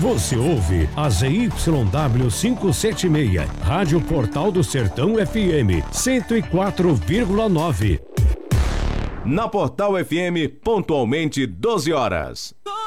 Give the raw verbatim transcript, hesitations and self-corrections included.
Você ouve a Z Y W quinhentos e setenta e seis, Rádio Portal do Sertão F M, cento e quatro vírgula nove. Na Portal F M, pontualmente doze horas.